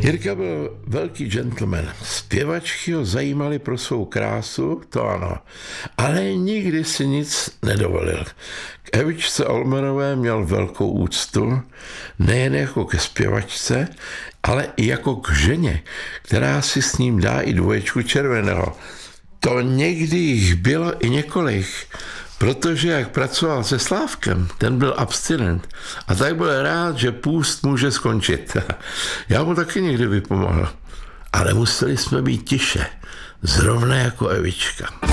Jirka byl velký gentleman. Zpěvačky ho zajímaly pro svou krásu, to ano, ale nikdy si nic nedovolil. K Evičce Olmerové měl velkou úctu, nejen jako ke zpěvačce, ale i jako k ženě, která si s ním dá i dvoječku červeného. To někdy jich bylo i několik, protože jak pracoval se Slávkem, ten byl abstinent a tak byl rád, že půst může skončit. Já mu taky někdy vypomohl, ale museli jsme být tiše, zrovna jako Evička.